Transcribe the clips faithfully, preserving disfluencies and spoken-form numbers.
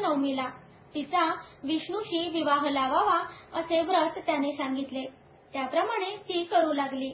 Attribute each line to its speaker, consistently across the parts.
Speaker 1: नवमीला तिचा विष्णूशी विवाह लावावा असे व्रत त्याने सांगितले। त्याप्रमाणे ती करू लागली।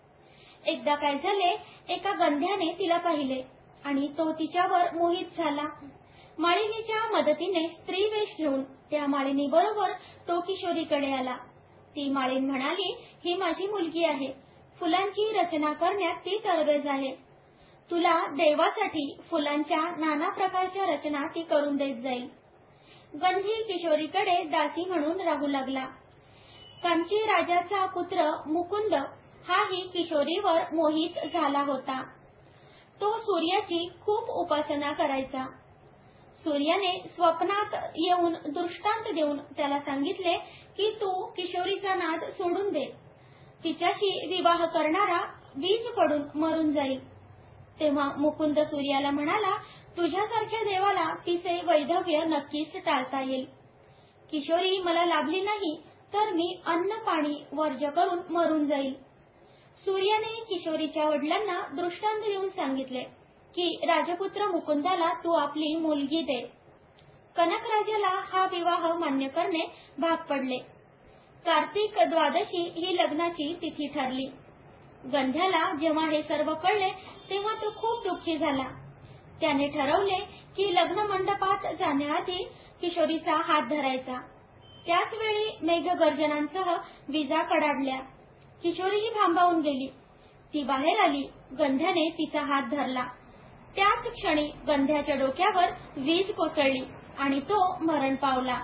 Speaker 1: एकदा काय झाले, एका गंध्याने तिला पाहिले आणि तो तिच्यावर मोहित झाला। माळिनीच्या मदतीने स्त्रीवेश घेऊन त्या माळिनी बरोबर तो किशोरीकडे आला। ती माळीन म्हणाली, ही माझी मुलगी आहे, फुलांची रचना करण्यात ती तरबेज आहे। तुला देवासाठी फुलांच्या नाना प्रकारच्या रचना ती करून देत जाईल। गंधी किशोरीकडे दासी म्हणून राहू लागला। कांची राजाचा पुत्र मुकुंद हाही किशोरीवर मोहित झाला होता। तो सूर्याची खूप उपासना करायचा। सूर्याने स्वप्नात येऊन दृष्टांत देऊन त्याला सांगितले की तू किशोरीचा नाद सोडून दे, तिच्याशी विवाह करणारा वीज पडून मरून जाईल। तेव्हा मुकुंद सूर्याला म्हणाला, तुझ्यासारख्या देवाला तिचे वैधव्य नक्कीच टाळता येईल। किशोरी मला लाभली नाही तर मी अन्न पाणी वर्ज्य करून मरून जाईल। सूर्याने किशोरीच्या वडिलांना दृष्टांत देऊन सांगितले की राजपुत्र मुकुंदाला तू आपली मुलगी दे। कनकराजाला हा विवाह मान्य करणे भाग पडले। कार्तिक द्वादशी ही लग्नाची तिथी ठरली। गंध्याला जेव्हा हे सर्व कळले तेव्हा तो खूप दुःखी झाला। त्याने ठरवले की लग्न मंडपात जाण्याआधी किशोरीचा हात धरायचा। त्याच वेळी मेघगर्जनांसह विजा कडाडल्या। किशोरीही भांबावून गेली। ती बाहेर आली। गंध्याने तिचा हात धरला। त्याच क्षणी गंध्याच्या डोक्यावर वीज कोसळली आणि तो मरण पावला।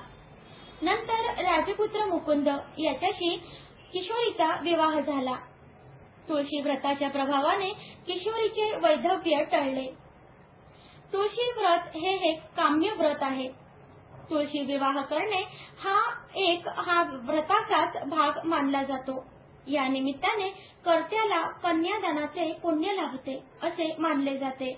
Speaker 1: नंतर राजपुत्र मुकुंद याच्याशी किशोरीचा विवाह झाला। तुळशी व्रताच्या प्रभावाने किशोरीचे वैधव्य टळले। तुळशी व्रत हे एक काम्य व्रत आहे। तुळशी विवाह करणे हा एक हा व्रताचाच भाग मानला जातो। या निमित्ताने कर्त्याला कन्यादानाचे पुण्य लाभते असे मानले जाते।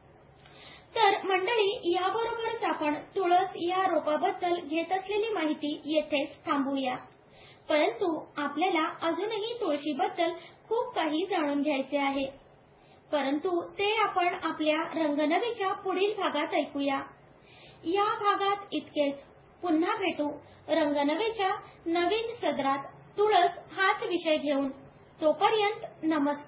Speaker 1: तर मंडळी, याबरोबरच आपण तुळस या रोपाबद्दल घेत असलेली माहिती येथेच थांबूया। परंतु आपल्याला अजूनही तुळशीबद्दल खूप काही जाणून घ्यायचे आहे, परंतु ते आपण आपल्या रंगनवीच्या पुढील भागात ऐकूया। या भागात इतकेच। पुन्हा भेटू रंगनवीच्या नवीन सदरात तुळस हाच विषय घेऊन। तोपर्यंत नमस्कार।